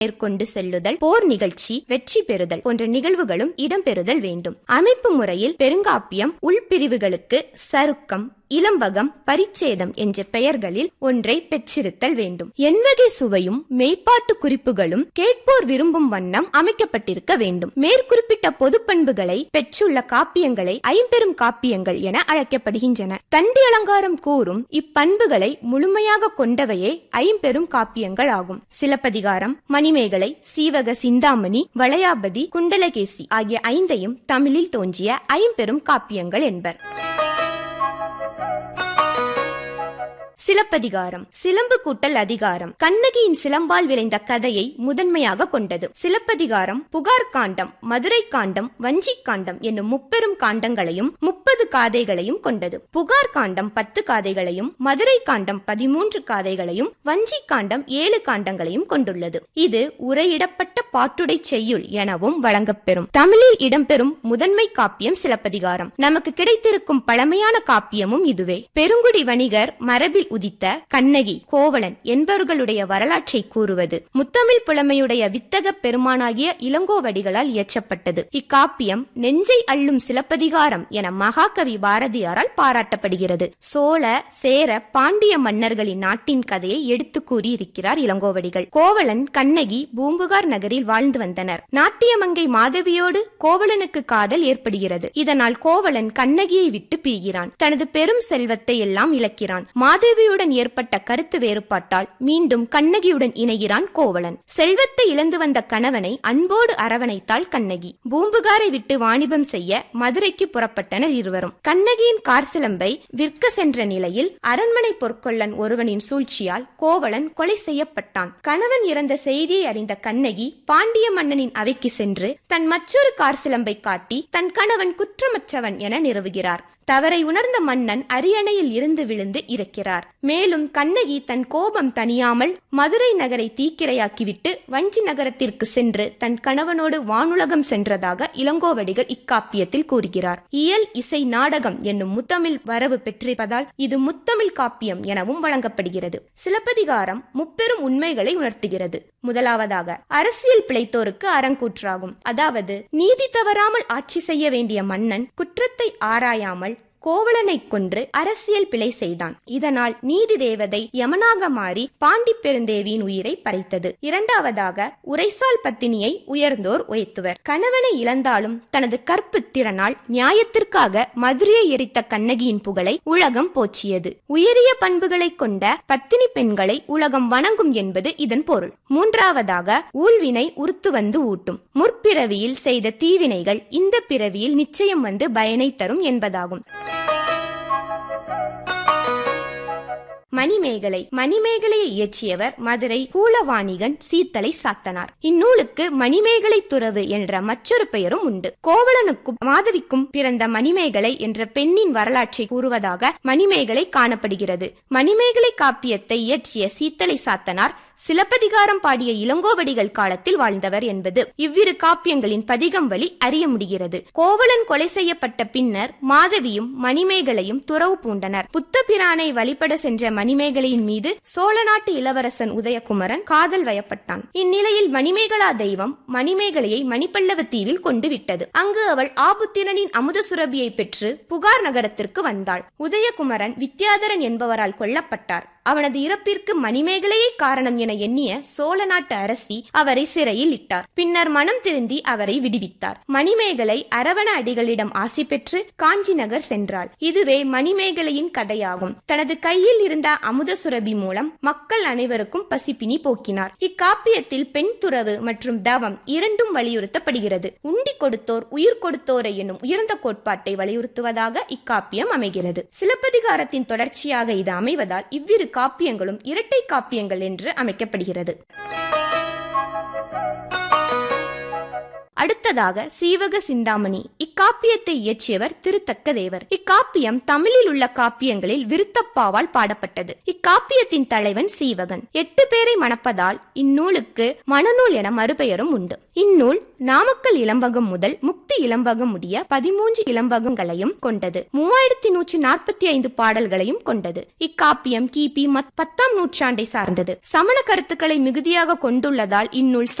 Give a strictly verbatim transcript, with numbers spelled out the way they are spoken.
மேற்கொண்டு செல்லுதல், போர் நிகழ்ச்சி வெற்றி பெறுதல் போன்ற நிகழ்வுகளும் இடம்பெறுதல் வேண்டும். அமைப்பு முறையில் பெருங்காப்பியம் உள்பிரிவுகளுக்கு சருக்கம், இளம்பகம், பரிச்சேதம் என்ற பெயர்களில் ஒன்றை பெற்றிருத்தல் வேண்டும். எண்வகை சுவையும் மெய்ப்பாட்டு குறிப்புகளும் கேட்போர் விரும்பும் வண்ணம் அமைக்கப்பட்டிருக்க வேண்டும். மேற்குறிப்பிட்ட பொது பண்புகளை பெற்றுள்ள காப்பியங்களை ஐம்பெரும் காப்பியங்கள் என அழைக்கப்படுகின்றன. தண்டி அலங்காரம் கூறும் இப்பண்புகளை முழுமையாக கொண்டவையே ஐம்பெரும் காப்பியங்கள் ஆகும். சிலப்பதிகாரம், மணிமேகலை, சீவக சிந்தாமணி, வளையாபதி, குண்டலகேசி ஆகிய ஐந்தையும் தமிழில் தோன்றிய ஐம்பெரும் காப்பியங்கள் என்பர். சிலப்பதிகாரம் சிலம்பு கூட்டல் அதிகாரம் கண்ணகியின் சிலம்பால் விளைந்த கதையை முதன்மையாக கொண்டது. சிலப்பதிகாரம் புகார் காண்டம், மதுரை காண்டம், வஞ்சி காண்டம் என்னும் முப்பெரும் காண்டங்களையும் முப்பது காதைகளையும் கொண்டது. புகார் காண்டம் பத்து காதைகளையும், மதுரை காண்டம் பதிமூன்று காதைகளையும், வஞ்சி காண்டம் ஏழு காண்டங்களையும் கொண்டுள்ளது. இது உரையிடப்பட்ட பாட்டுடை செய்யுள் எனவும் வழங்கப்பெறும். தமிழில் இடம்பெறும் முதன்மை காப்பியம் சிலப்பதிகாரம். நமக்கு கிடைத்திருக்கும் பழமையான காப்பியமும் இதுவே. பெருங்குடி வணிகர் மரபில் உதித்த கண்ணகி, கோவலன் என்பவர்களுடைய வரலாற்றை கூறுவது. முத்தமிழ் புலமையுடைய வித்தக பெருமானாகிய இளங்கோவடிகளால் இயற்றப்பட்டது. இக்காப்பியம் நெஞ்சை அள்ளும் சிலப்பதிகாரம் என மகாகவி பாரதியாரால் பாராட்டப்படுகிறது. சோழ, சேர, பாண்டிய மன்னர்களின் நாட்டின் கதையை எடுத்து கூறியிருக்கிறார் இளங்கோவடிகள். கோவலன், கண்ணகி பூம்புகார் நகரில் வாழ்ந்து வந்தனர். நாட்டியமங்கை மாதவியோடு கோவலனுக்கு காதல் ஏற்படுகிறது. இதனால் கோவலன் கண்ணகியை விட்டு பிரிகிறான். தனது பெரும் செல்வத்தை எல்லாம் இழக்கிறான். மாதவி ஏற்பட்ட கருத்து வேறுபாட்டால் மீண்டும் கண்ணகியுடன் இணைகிறான் கோவலன். செல்வத்தை இழந்து வந்த கணவனை அன்போடு அரவணைத்தாள் கண்ணகி. பூம்புகாரை விட்டு வாணிபம் செய்ய மதுரைக்கு புறப்பட்டனர் இருவரும். கண்ணகியின் கார் சிலம்பை விற்க சென்ற நிலையில் அரண்மனை பொற்கொள்ளன் ஒருவனின் சூழ்ச்சியால் கோவலன் கொலை செய்யப்பட்டான். கணவன் இறந்த செய்தியை அறிந்த கண்ணகி பாண்டிய மன்னனின் அவைக்கு சென்று தன் மற்றொரு கார் சிலம்பை காட்டி தன் கணவன் குற்றமற்றவன் என நிறுவுகிறார். தவறை உணர்ந்த மன்னன் அரியணையில் இருந்து விழுந்து இறக்கிறார். மேலும் கண்ணகி தன் கோபம் தணியாமல் மதுரை நகரை தீக்கிரையாக்கிவிட்டு வஞ்சி நகரத்திற்கு சென்று தன் கணவனோடு வானுலகம் சென்றதாக இளங்கோவடிகள் இக்காப்பியத்தில் கூறுகிறார். இயல், இசை, நாடகம் என்னும் முத்தமிழ் வரவு பெற்றிருப்பதால் இது முத்தமிழ் காப்பியம் எனவும் வழங்கப்படுகிறது. சிலப்பதிகாரம் முப்பெரும் உண்மைகளை உணர்த்துகிறது. முதலாவதாக அரசியல் பிழைத்தோருக்கு அறங்கூற்றாகும். அதாவது நீதி தவறாமல் ஆட்சி செய்ய வேண்டிய மன்னன் குற்றத்தை ஆராயாமல் கோவலனை கொன்று அரசியல் பிழை செய்தான். இதனால் நீதி தேவதை யமனாக மாறி பாண்டி பெருந்தேவியின் உயிரை பறித்தது. இரண்டாவதாக உரைசால் பத்தினியை உயர்ந்தோர் உயர்த்துவர். கணவனை இழந்தாலும் தனது கற்பு திறனால் நியாயத்திற்காக மதுரையை எரித்த கண்ணகியின் புகழை உலகம் போற்றியது. உயரிய பண்புகளை கொண்ட பத்தினி பெண்களை உலகம் வணங்கும் என்பது இதன் பொருள். மூன்றாவதாக ஊழ்வினை உறுத்து வந்து ஊட்டும். முற்பிறவியில் செய்த தீவினைகள் இந்த பிறவியில் நிச்சயம் வந்து பயனை தரும் என்பதாகும். மணிமேகலை மணிமேகலையை இயற்றியவர் மதுரை கூலவாணிகன் சீத்தலை சாத்தனார். இந்நூலுக்கு மணிமேகலை துறவு என்ற மற்றொரு பெயரும் உண்டு. கோவலனுக்கும் மாதவிக்கும் பிறந்த மணிமேகலை என்ற பெண்ணின் வரலாற்றை கூறுவதாக மணிமேகலை காணப்படுகிறது. மணிமேகலை காப்பியத்தை இயற்றிய சீத்தலை சாத்தனார் சிலப்பதிகாரம் பாடிய இளங்கோவடிகள் காலத்தில் வாழ்ந்தவர் என்பது இவ்விரு காப்பியங்களின் பதிகம் வழி அறிய முடிகிறது. கோவலன் கொலை செய்யப்பட்ட பின்னர் மாதவியும் மணிமேகலையும் துறவு பூண்டனர். புத்த பிரானை வழிபட சென்ற மணிமேகலையின் மீது சோழ நாட்டு இளவரசன் உதயகுமரன் காதல் வயப்பட்டான். இந்நிலையில் மணிமேகலா தெய்வம் மணிமேகலையை மணிப்பல்லவ தீவில் கொண்டு விட்டது. அங்கு அவள் ஆபுத்திரனின் அமுத சுரபியை பெற்று புகார் நகரத்திற்கு வந்தாள். உதயகுமரன் வித்யாதரன் என்பவரால் கொல்லப்பட்டார். அவனது இறப்பிற்கு மணிமேகலையே காரணம் என எண்ணிய சோழ நாட்டு அரசி அவரை சிறையில் இட்டார். பின்னர் மனம் திருந்தி அவரை விடுவித்தார். மணிமேகலை அரவண அடிகளிடம் ஆசி பெற்று காஞ்சி நகர் சென்றாள். இதுவே மணிமேகலையின் கதையாகும். தனது கையில் இருந்த அமுத சுரபி மூலம் மக்கள் அனைவருக்கும் பசிப்பினி போக்கினார். இக்காப்பியத்தில் பெண் துறவு மற்றும் தவம் இரண்டும் வலியுறுத்தப்படுகிறது. உண்டி கொடுத்தோர் உயிர் கொடுத்தோரை என்னும் உயர்ந்த கோட்பாட்டை வலியுறுத்துவதாக இக்காப்பியம் அமைகிறது. சிலப்பதிகாரத்தின் தொடர்ச்சியாக இது அமைவதால் இவ்விரு காப்பியங்களும் இரட்டை காப்பியங்கள் என்று அமைக்கப்படுகிறது. அடுத்ததாக சீவக சிந்தாமணி. இக்காப்பியத்தை இயற்றியவர் திருத்தக்க தேவர். இக்காப்பியம் தமிழில் உள்ள காப்பியங்களில் விருத்தப்பாவால் பாடப்பட்டது. இக்காப்பியத்தின் தலைவன் சீவகன். எட்டு பேரை மணப்பதால் இந்நூலுக்கு மணநூல் என மறுபெயரும் உண்டு. இந்நூல் நாமக்கல் இலம்பகம் முதல் முக்தி இலம்பகம் முடிய பதிமூன்று இலம்பகங்களையும் கொண்டது. மூவாயிரத்தி நூற்றி நாற்பத்தி ஐந்து பாடல்களையும் கொண்டது. இக்காப்பியம் கிபி பத்தாம் நூற்றாண்டை சார்ந்தது. சமண கருத்துக்களை மிகுதியாக கொண்டுள்ளதால் இந்நூல்